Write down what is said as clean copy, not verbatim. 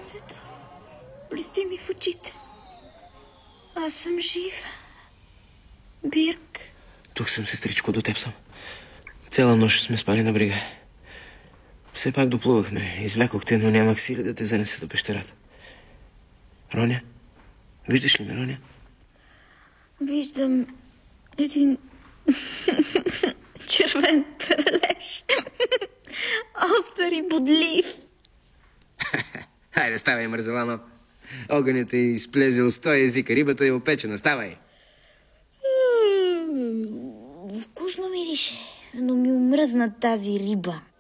слънцето блести ми в очите. Аз съм жив. Бирк. Тук съм, сестричко, до теб съм. Цяла нощ сме спали на брега. Все пак доплувахме. Извлякох те, но нямах сили да те занеса до пещерата. Роня? Виждаш ли ме, Роня? Виждам един червен паралеж. Остър и бодлив. Хайде, ставай, Марзелано. Огънят е изплезил 100 езика. Рибата е опечена. Ставай. Вкусно мирише, но ми омръзна тази риба.